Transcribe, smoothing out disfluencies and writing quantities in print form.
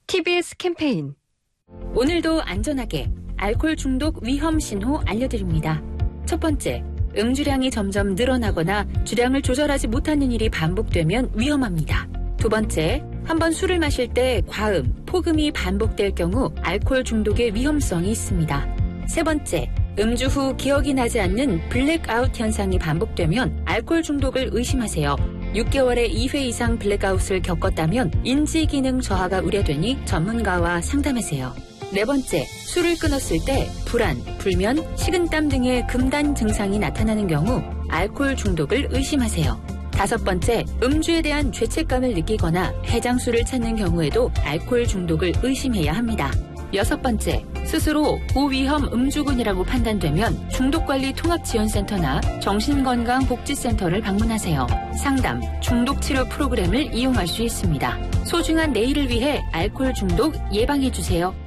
TBS 캠페인. 오늘도 안전하게 알코올 중독 위험 신호 알려드립니다. 첫 번째, 음주량이 점점 늘어나거나 주량을 조절하지 못하는 일이 반복되면 위험합니다. 두 번째, 한번 술을 마실 때 과음, 폭음이 반복될 경우 알코올 중독의 위험성이 있습니다. 세 번째, 음주 후 기억이 나지 않는 블랙아웃 현상이 반복되면 알코올 중독을 의심하세요. 6개월에 2회 이상 블랙아웃을 겪었다면 인지기능 저하가 우려되니 전문가와 상담하세요. 네 번째, 술을 끊었을 때 불안, 불면, 식은땀 등의 금단 증상이 나타나는 경우 알코올 중독을 의심하세요. 다섯 번째, 음주에 대한 죄책감을 느끼거나 해장술을 찾는 경우에도 알코올 중독을 의심해야 합니다. 여섯 번째, 스스로 고위험 음주군이라고 판단되면 중독관리 통합지원센터나 정신건강복지센터를 방문하세요. 상담, 중독치료 프로그램을 이용할 수 있습니다. 소중한 내일을 위해 알코올 중독 예방해주세요.